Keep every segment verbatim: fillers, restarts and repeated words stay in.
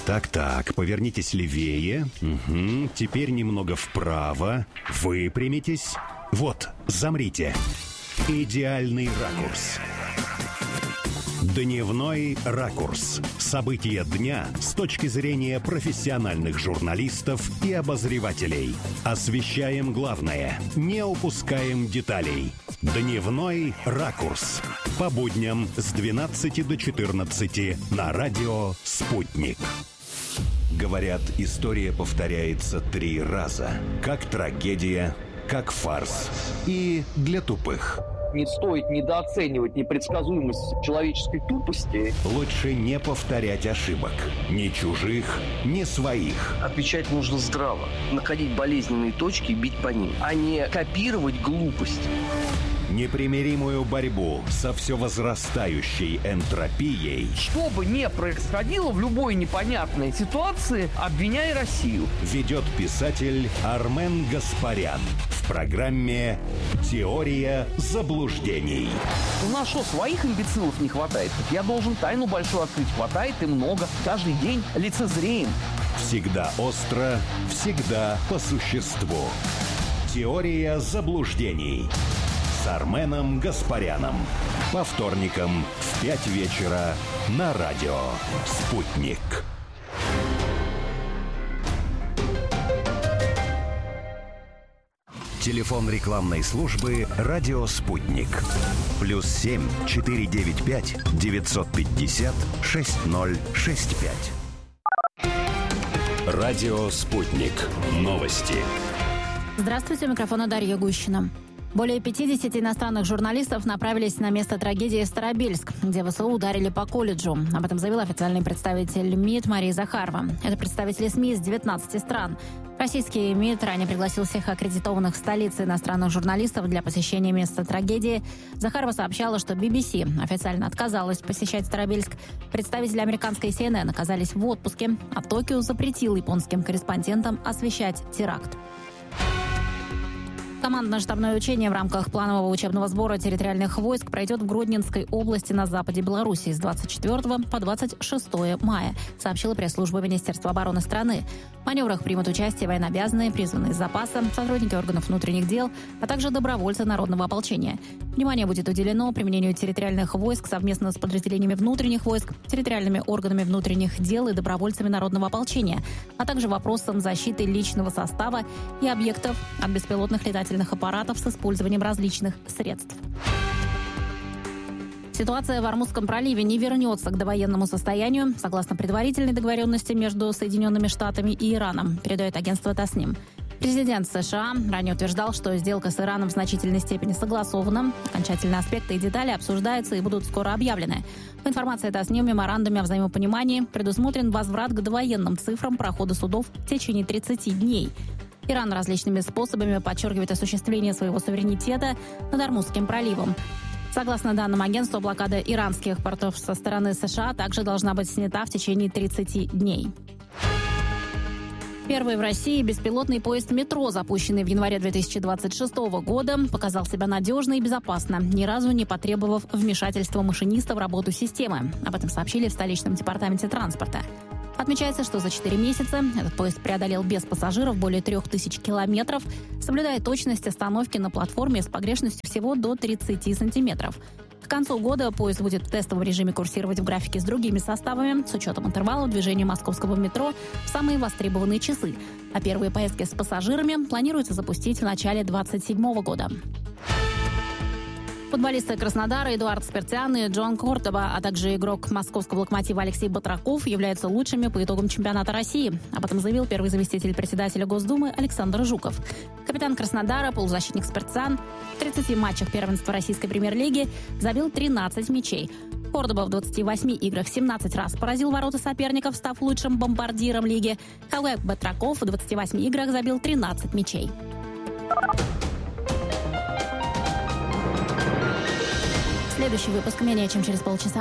Так-так, повернитесь левее. Угу. Теперь немного вправо. Выпрямитесь. Вот, замрите. Идеальный ракурс. Дневной ракурс. События дня с точки зрения профессиональных журналистов и обозревателей. Освещаем главное, не упускаем деталей. Дневной ракурс. По будням с двенадцати до четырнадцати на радио «Спутник». Говорят, история повторяется три раза. Как трагедия, как фарс и для тупых. Не стоит недооценивать непредсказуемость человеческой тупости. Лучше не повторять ошибок. Ни чужих, ни своих. Отвечать нужно здраво. Находить болезненные точки и бить по ним, а не копировать глупость. Непримиримую борьбу со все возрастающей энтропией. Что бы ни происходило в любой непонятной ситуации, обвиняй Россию. Ведет писатель Армен Гаспарян в программе «Теория заблуждений». У нас что, своих имбецилов не хватает? Я должен тайну большую открыть. Хватает и много. Каждый день лицезреем. Всегда остро, всегда по существу. «Теория заблуждений» с Арменом Гаспаряном. По вторникам в пять вечера на радио «Спутник». Телефон рекламной службы «Радио Спутник». Плюс семь четыре девять пять девятьсот пятьдесят шесть ноль шесть пять. Радио «Спутник». Новости. Здравствуйте, у микрофона Дарья Гущина. Более пятидесяти иностранных журналистов направились на место трагедии Старобельск, где ВСУ ударили по колледжу. Об этом заявил официальный представитель МИД Мария Захарова. Это представители СМИ из девятнадцати стран. Российский МИД ранее пригласил всех аккредитованных в столице иностранных журналистов для посещения места трагедии. Захарова сообщала, что би би си официально отказалась посещать Старобельск. Представители американской си эн эн оказались в отпуске, а Токио запретил японским корреспондентам освещать теракт. Командно-штабное учение в рамках планового учебного сбора территориальных войск пройдет в Гродненской области на западе Беларуси с двадцать четвёртого по двадцать шестое мая, сообщила пресс-служба Министерства обороны страны. В маневрах примут участие военнообязанные, призванные из запаса, сотрудники органов внутренних дел, а также добровольцы народного ополчения. Внимание будет уделено применению территориальных войск совместно с подразделениями внутренних войск, территориальными органами внутренних дел и добровольцами народного ополчения, а также вопросам защиты личного состава и объектов от беспилотных летательных аппаратов с использованием различных средств. Ситуация в Ормузском проливе не вернется к довоенному состоянию, согласно предварительной договоренности между Соединенными Штатами и Ираном, передает агентство Тасним. Президент США ранее утверждал, что сделка с Ираном в значительной степени согласована. Окончательные аспекты и детали обсуждаются и будут скоро объявлены. По информации Тасним, в меморандуме о взаимопонимании предусмотрен возврат к довоенным цифрам прохода судов в течение тридцати дней. Иран различными способами подчеркивает осуществление своего суверенитета над Ормузским проливом. Согласно данным агентства, блокада иранских портов со стороны США также должна быть снята в течение тридцати дней. Первый в России беспилотный поезд метро, запущенный в январе две тысячи двадцать шестого года, показал себя надежно и безопасно, ни разу не потребовав вмешательства машиниста в работу системы. Об этом сообщили в столичном департаменте транспорта. Отмечается, что за четыре месяца этот поезд преодолел без пассажиров более трех тысяч километров, соблюдая точность остановки на платформе с погрешностью всего до тридцати сантиметров. К концу года поезд будет в тестовом режиме курсировать в графике с другими составами с учетом интервалов движения московского метро в самые востребованные часы. А первые поездки с пассажирами планируется запустить в начале две тысячи двадцать седьмого года. Футболисты Краснодара Эдуард Спиртян и Джон Кордоба, а также игрок московского «Локомотива» Алексей Батраков являются лучшими по итогам чемпионата России. Об этом заявил первый заместитель председателя Госдумы Александр Жуков. Капитан Краснодара, полузащитник Спиртян, в тридцати матчах первенства российской премьер-лиги забил тринадцать мячей. Кордоба в двадцати восьми играх семнадцать раз поразил ворота соперников, став лучшим бомбардиром лиги. Халек Батраков в двадцати восьми играх забил тринадцать мячей. Следующий выпуск менее чем через полчаса.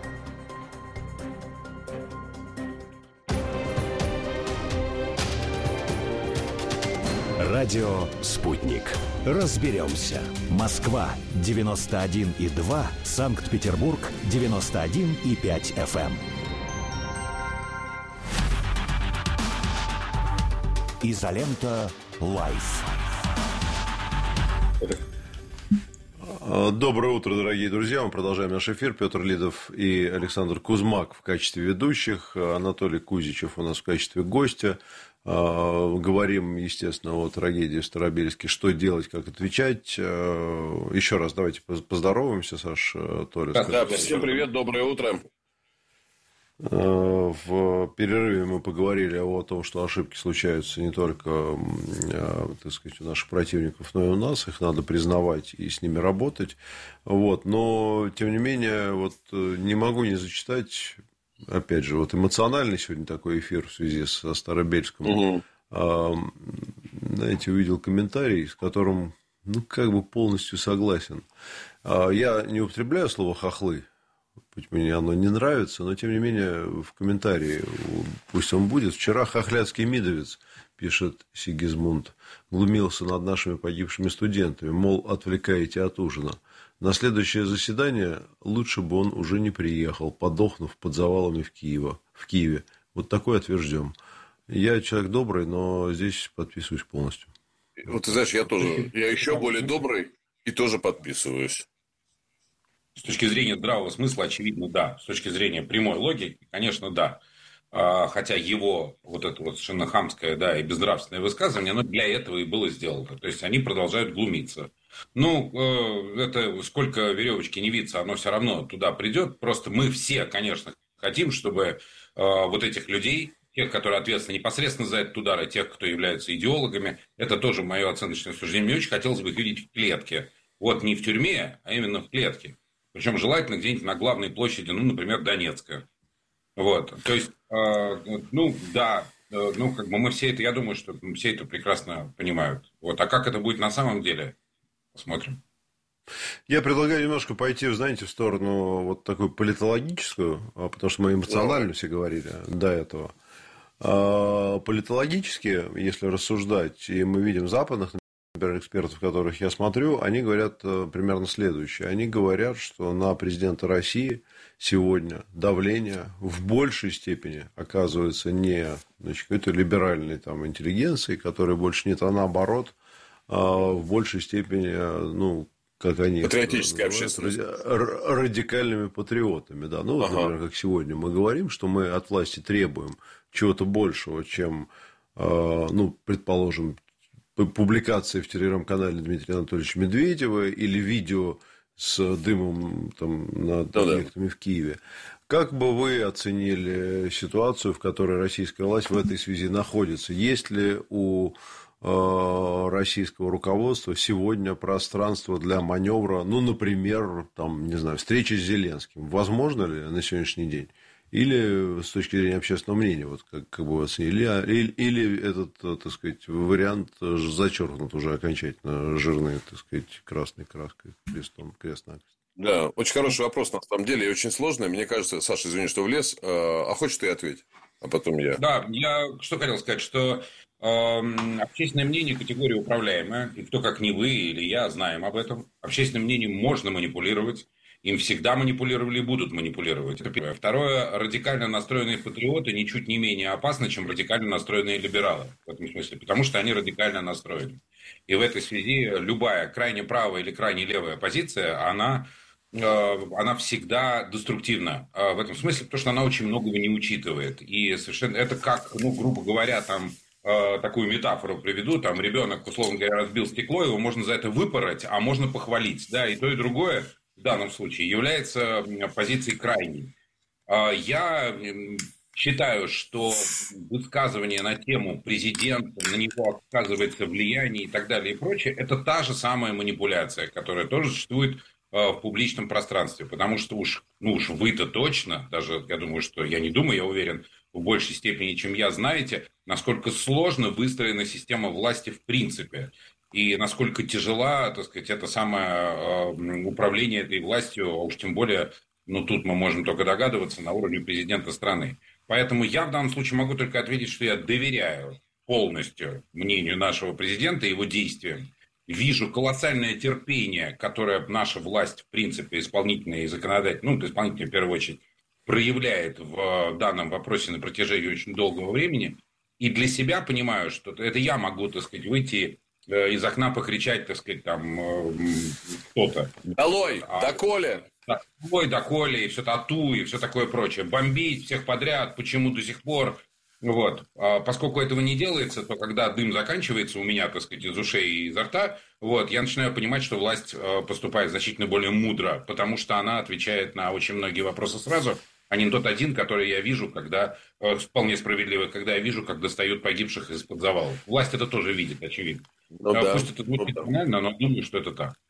Радио «Спутник». Разберемся. Москва девяносто один и два, Санкт-Петербург девяносто один и пять эф эм. Изолента Лайф. Доброе утро, дорогие друзья. Мы продолжаем наш эфир. Петр Лидов и Александр Кузмак в качестве ведущих. Анатолий Кузичев у нас в качестве гостя. Говорим, естественно, о трагедии в Старобельске. Что делать, как отвечать. Еще раз давайте поздороваемся, Саш, Толя. Да, да, всем привет, доброе утро. В перерыве мы поговорили о том, что ошибки случаются не только, так сказать, у наших противников, но и у нас. Их надо признавать и с ними работать. Вот. Но, тем не менее, вот не могу не зачитать, опять же, вот эмоциональный сегодня такой эфир в связи со Старобельском. Угу. Знаете, увидел комментарий, с которым, ну, как бы полностью согласен. Я не употребляю слово «хохлы». Пусть мне оно не нравится, но, тем не менее, в комментарии, пусть он будет. Вчера хохлядский мидовец, пишет Сигизмунд, глумился над нашими погибшими студентами, мол, отвлекаете от ужина. На следующее заседание лучше бы он уже не приехал, подохнув под завалами в Киеве. В Киеве. Вот такой ответ ждем. Я человек добрый, но здесь подписываюсь полностью. Вот ты знаешь, я тоже, я еще более добрый и тоже подписываюсь. С точки зрения здравого смысла, очевидно, да. С точки зрения прямой логики, конечно, да. Хотя его вот это вот совершенно хамское, да, и безнравственное высказывание, оно для этого и было сделано. То есть, они продолжают глумиться. Ну, это сколько веревочки не виться, оно все равно туда придет. Просто мы все, конечно, хотим, чтобы вот этих людей, тех, которые ответственны непосредственно за этот удар, и тех, кто являются идеологами, это тоже мое оценочное суждение. Мне очень хотелось бы их видеть в клетке. Вот не в тюрьме, а именно в клетке. Причем желательно где-нибудь на главной площади, ну, например, Донецка. Вот. То есть, э, ну, да, э, ну, как бы мы все это, я думаю, что все это прекрасно понимают. Вот. А как это будет на самом деле, посмотрим. Я предлагаю немножко пойти, знаете, в сторону вот такую политологическую, потому что мы эмоционально все говорили до этого. А политологически, если рассуждать, и мы видим западных, например, экспертов, которых я смотрю, они говорят примерно следующее. Они говорят, что на президента России сегодня давление в большей степени оказывается не, значит, какой-то либеральной там интеллигенцией, которой больше нет, а наоборот, в большей степени, ну, как они... Патриотическая общественность. Радикальными патриотами, да. Ну, вот, например, ага. как сегодня мы говорим, что мы от власти требуем чего-то большего, чем, ну, предположим, публикации в телеграм-канале Дмитрия Анатольевича Медведева или видео с дымом там, над ну, объектами да. в Киеве. Как бы вы оценили ситуацию, в которой российская власть в этой связи находится? Есть ли у э, российского руководства сегодня пространство для маневра, ну, например, там, не знаю, встречи с Зеленским? Возможно ли на сегодняшний день? Или с точки зрения общественного мнения, вот как, как бы вы оценили, или, или этот, так сказать, вариант зачеркнут уже окончательно жирной, так сказать, красной краской, крестом, крест-накрест? Да, очень хороший вопрос, на самом деле, и очень сложный. Мне кажется, Саша, извини, что влез, а хочешь ты ответь, а потом я. Да, я что хотел сказать, что э, общественное мнение категория управляемая, и кто, как не вы или я, знаем об этом. Общественным мнением можно манипулировать. Им всегда манипулировали и будут манипулировать. Это первое. Второе. Радикально настроенные патриоты ничуть не менее опасны, чем радикально настроенные либералы. В этом смысле. Потому что они радикально настроены. И в этой связи любая крайне правая или крайне левая позиция, она, э, она всегда деструктивна. Э, в этом смысле, потому что она очень многого не учитывает. И совершенно это как, ну, грубо говоря, там... такую метафору приведу, там ребенок, условно говоря, разбил стекло, его можно за это выпороть, а можно похвалить. Да, и то, и другое в данном случае является позицией крайней. Я считаю, что высказывание на тему президента, на него оказывается влияние и так далее и прочее, это та же самая манипуляция, которая тоже существует в публичном пространстве. Потому что уж, ну уж вы-то точно, даже я думаю, что я не думаю, я уверен, в большей степени, чем я, знаете, насколько сложно выстроена система власти в принципе. И насколько тяжела, так сказать, это самое управление этой властью, а уж тем более, ну, тут мы можем только догадываться, на уровне президента страны. Поэтому я в данном случае могу только ответить, что я доверяю полностью мнению нашего президента и его действиям. Вижу колоссальное терпение, которое наша власть, в принципе, исполнительная и законодательная, ну, исполнительная в первую очередь, проявляет в данном вопросе на протяжении очень долгого времени. и для себя понимаю, что это я могу, так сказать, выйти из окна покричать, так сказать, там кто-то. Долой, а, доколе. Ой, доколе, и все тату, и все такое прочее. Бомбить всех подряд, почему до сих пор. Вот. А поскольку этого не делается, то когда дым заканчивается у меня, так сказать, из ушей и изо рта, вот, я начинаю понимать, что власть поступает значительно более мудро, потому что она отвечает на очень многие вопросы сразу, а не тот один, который я вижу, когда, вполне справедливо, когда я вижу, как достают погибших из-под завалов. Власть это тоже видит, очевидно. Ну, да. Пусть это звучит ну, банально, но думаю, что это так.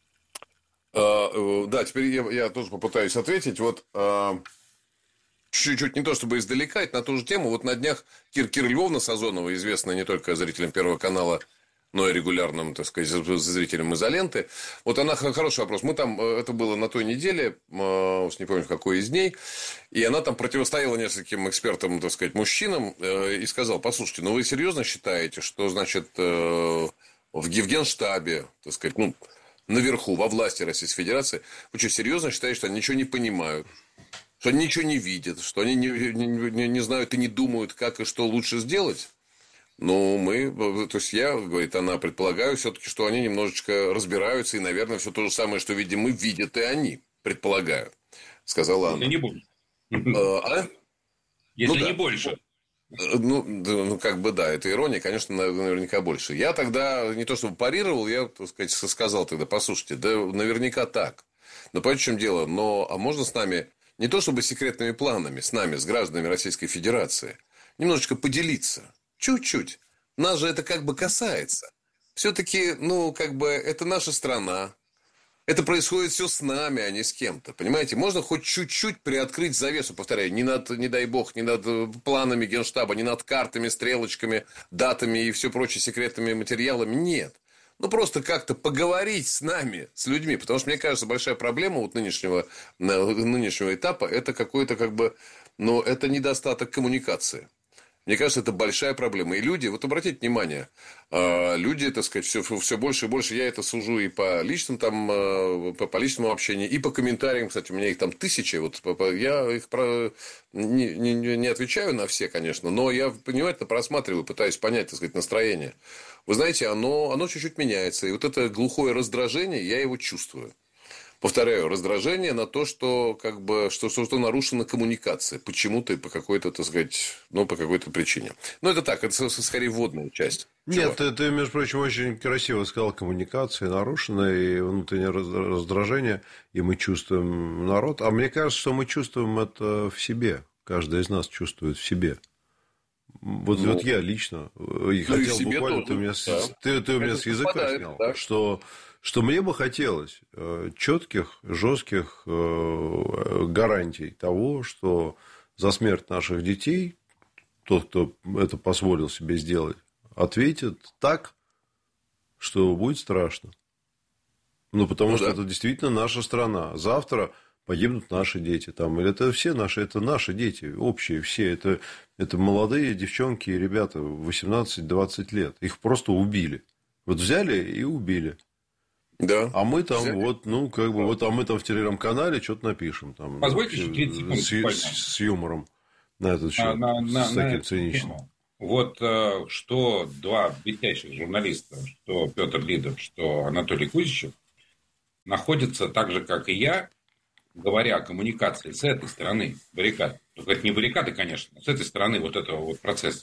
А, да, теперь я, я тоже попытаюсь ответить. Вот а, чуть-чуть не то чтобы издалека, это на ту же тему. Вот на днях Кир, Кира Львовна Сазонова, известная не только зрителям Первого канала, но и регулярным, так сказать, зрителям «Изоленты». Вот она, хороший вопрос. Мы там, это было на той неделе, не помню, в какой из дней, и она там противостояла нескольким экспертам, так сказать, мужчинам, и сказала: послушайте, ну вы серьезно считаете, что, значит, в Генштабе, так сказать, ну, наверху, во власти Российской Федерации, вы что, серьезно считаете, что они ничего не понимают, что они ничего не видят, что они не, не, не знают и не думают, как и что лучше сделать? Ну, мы, то есть я, говорит она, предполагаю все-таки, что они немножечко разбираются, и, наверное, все то же самое, что видим мы, видят и они, предполагаю, сказала она. Если не больше. А? Если ну, не да. больше. Ну, ну, как бы, да, это ирония, конечно, наверняка больше. Я тогда не то чтобы парировал, я, так сказать, сказал тогда: послушайте, да наверняка так. Но понимаете, в чем дело? Но, а можно с нами, не то чтобы секретными планами, с нами, с гражданами Российской Федерации, немножечко поделиться? Чуть-чуть. Нас же это как бы касается. Все-таки, ну, как бы, это наша страна. Это происходит все с нами, а не с кем-то. Понимаете? Можно хоть чуть-чуть приоткрыть завесу, повторяю, не над, не дай бог, не над планами Генштаба, не над картами, стрелочками, датами и все прочие секретными материалами. Нет. Ну, просто как-то поговорить с нами, с людьми. Потому что, мне кажется, большая проблема вот нынешнего, нынешнего этапа – это какой-то, как бы, ну, это недостаток коммуникации. Мне кажется, это большая проблема. И люди, вот обратите внимание, люди, так сказать, все, все больше и больше, я это сужу и по личным там, по, по личному общению, и по комментариям, кстати, у меня их там тысячи, вот я их про... не, не, не отвечаю на все, конечно, но я внимательно просматриваю, пытаюсь понять, так сказать, настроение. Вы знаете, оно, оно чуть-чуть меняется, и вот это глухое раздражение, я его чувствую. Повторяю, раздражение на то, что, как бы, что, что, что нарушена коммуникация. Почему-то и по какой-то, так сказать, ну, по какой-то причине. Но это так, это скорее вводная часть. Нет, ты, ты, между прочим, очень красиво сказал: коммуникация нарушена, и внутреннее раздражение, и мы чувствуем народ. А мне кажется, что мы чувствуем это в себе. Каждый из нас чувствует в себе. Вот, ну, вот я лично и ну, хотел и буквально, ты, меня, да. ты, ты у меня с языка снял, да. что... Что мне бы хотелось четких, жестких гарантий того, что за смерть наших детей тот, кто это позволил себе сделать, ответит так, что будет страшно. Ну, потому ну, что да. это действительно наша страна. Завтра погибнут наши дети. Там, или это все наши, это наши дети, общие все. Это, это молодые девчонки и ребята восемнадцать-двадцать лет. Их просто убили. Вот взяли и убили. Да. А мы там, вот, ну, как бы, вот, а мы там в телеграм-канале что-то напишем. Там, позвольте еще тридцать секунд. С, с, с юмором на этот счет. На, на, с таким циничным. Вот что два блестящих журналиста, что Петр Лидов, что Анатолий Кузичев, находятся так же, как и я, говоря о коммуникации с этой стороны баррикад. Только это не баррикады, конечно, с этой стороны вот этого вот процесса.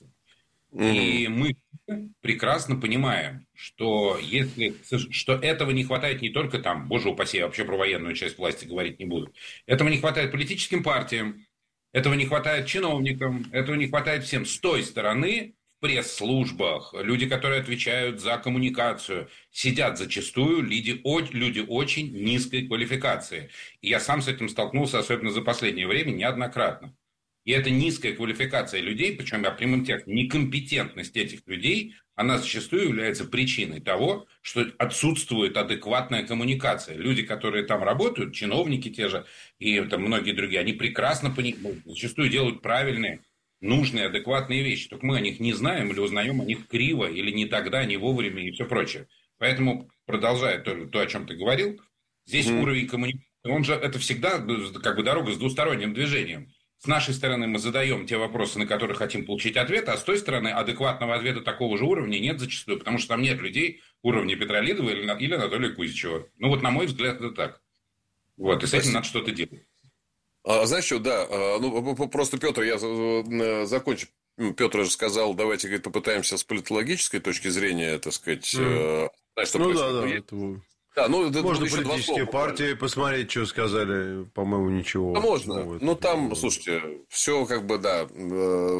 И мы прекрасно понимаем, что если что этого не хватает не только там, боже упаси, я вообще про военную часть власти говорить не буду. Этого не хватает политическим партиям, этого не хватает чиновникам, этого не хватает всем. С той стороны в пресс-службах люди, которые отвечают за коммуникацию, сидят зачастую люди, люди очень низкой квалификации. И я сам с этим столкнулся, особенно за последнее время, неоднократно. И эта низкая квалификация людей, причем я прямым текстом, некомпетентность этих людей, она зачастую является причиной того, что отсутствует адекватная коммуникация. Люди, которые там работают, чиновники те же и там многие другие, они прекрасно понимают, зачастую делают правильные, нужные, адекватные вещи. Только мы о них не знаем или узнаем о них криво, или не тогда, не вовремя и все прочее. Поэтому, продолжая то, то о чем ты говорил, здесь mm-hmm. уровень коммуникации, он же, это всегда как бы дорога с двусторонним движением. С нашей стороны мы задаем те вопросы, на которые хотим получить ответы, а с той стороны адекватного ответа такого же уровня нет зачастую, потому что там нет людей уровня Петра Лидова или, или Анатолия Кузичева. Ну, вот, на мой взгляд, это так. Вот, и с этим надо что-то делать. А, знаешь что, да, ну, просто, Петр, я закончу. Петр же сказал, давайте, говорит, попытаемся с политологической точки зрения, так сказать, mm. знаешь, что ну, происходит. Да, да, ну, это... Да, ну, можно политические партии посмотреть, что сказали, по-моему, ничего. А можно. Ну, ну там, слушайте, все как бы, да, в,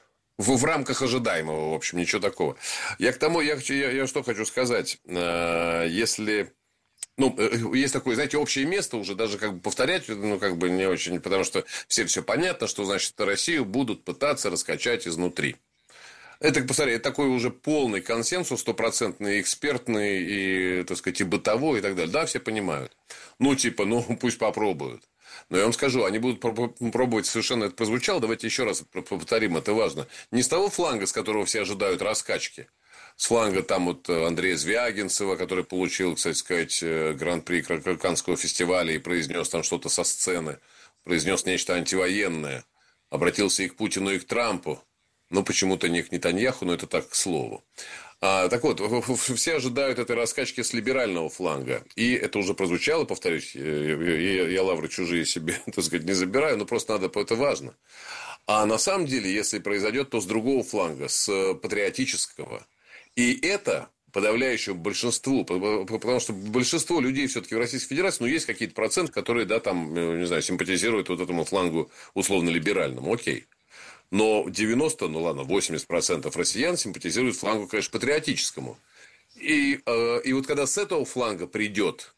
в рамках ожидаемого, в общем, ничего такого. Я к тому, я, я, я что хочу сказать. Если... Ну, есть такое, знаете, общее место уже, даже как бы повторять, ну, как бы не очень, потому что всем все понятно, что, значит, Россию будут пытаться раскачать изнутри. Это, повторяю, это такой уже полный консенсус, стопроцентный, экспертный, и, так сказать, и бытовой, и так далее. Да, все понимают. Ну, типа, ну, пусть попробуют. Но я вам скажу, они будут пробовать, совершенно это прозвучало, давайте еще раз повторим, это важно. Не с того фланга, с которого все ожидают раскачки, с фланга там вот Андрея Звягинцева, который получил, кстати сказать, гран-при Каннского фестиваля и произнес там что-то со сцены, произнес нечто антивоенное, обратился и к Путину, и к Трампу. Ну, почему-то не к Нетаньяху, но это так, к слову. А, так вот, все ожидают этой раскачки с либерального фланга. И это уже прозвучало, повторюсь, я, я, я лавры чужие себе, так сказать, не забираю, но просто надо, это важно. А на самом деле, если произойдет, то с другого фланга, с патриотического. И это подавляющему большинству, потому что большинство людей все-таки в Российской Федерации, ну, есть какие-то проценты, которые, да, там, не знаю, симпатизируют вот этому флангу условно-либеральному. Окей. Но девяносто, ну ладно, восемьдесят процентов россиян симпатизируют флангу, конечно, патриотическому. И, э, и вот когда с этого фланга придет,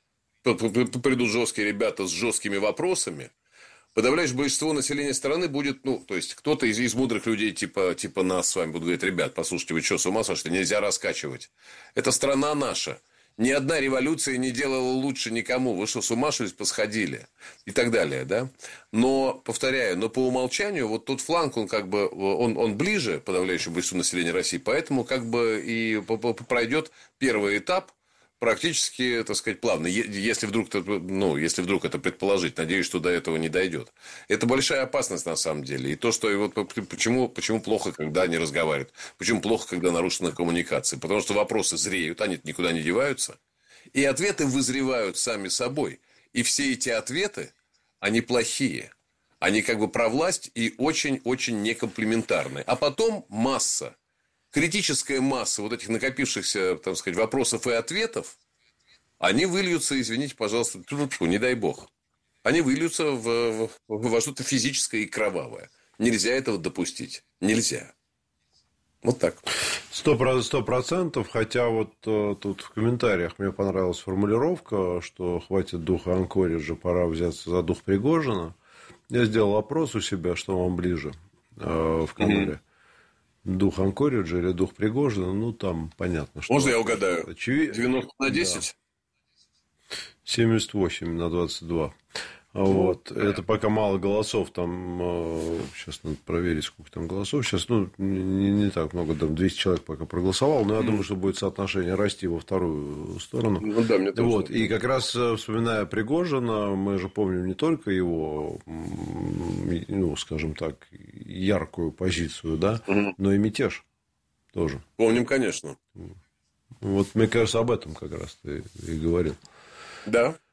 придут жесткие ребята с жесткими вопросами, подавляющее большинство населения страны будет, ну, то есть, кто-то из, из мудрых людей, типа, типа нас с вами, будут говорить, ребят, послушайте, вы что, с ума сошли? Нельзя раскачивать. Это страна наша. Ни одна революция не делала лучше никому. Вы что, с ума что ли посходили? И так далее, да? Но, повторяю, но по умолчанию вот тот фланг, он как бы, он, он ближе подавляющему большинству населения России, поэтому как бы и пройдет первый этап практически, так сказать, плавно. Если вдруг, ну, если вдруг это предположить, надеюсь, что до этого не дойдет. Это большая опасность на самом деле. И то, что и вот почему, почему плохо, когда они разговаривают. Почему плохо, когда нарушена коммуникация. Потому что вопросы зреют, они никуда не деваются. И ответы вызревают сами собой. И все эти ответы, они плохие. Они как бы про власть и очень-очень некомплементарные. А потом масса. Критическая масса вот этих накопившихся, так сказать, вопросов и ответов, они выльются, извините, пожалуйста, не дай бог, они выльются в, в, во что-то физическое и кровавое. Нельзя этого допустить. Нельзя. Вот так. Сто процентов, хотя вот э, тут в комментариях мне понравилась формулировка, что хватит духа Анкориджа, пора взяться за дух Пригожина. Я сделал опрос у себя, что вам ближе э, в канале. Mm-hmm. Дух Анкориджа или дух Пригожина, ну, там понятно, что... Можно я угадаю? Очевид... девяносто на десять? Да. семьдесят восемь на двадцать два. Вот. Вот. Это пока мало голосов. Там, сейчас надо проверить, сколько там голосов. Сейчас, ну, не, не так много, там двести человек пока проголосовало. Но я mm. думаю, что будет соотношение расти во вторую сторону. Ну, да, мне тоже. Вот. И как раз вспоминая Пригожина, мы же помним не только его, ну, скажем так, яркую позицию, да, mm. но и мятеж тоже. Помним, конечно. Вот, мне кажется, об этом как раз ты и говорил. Да.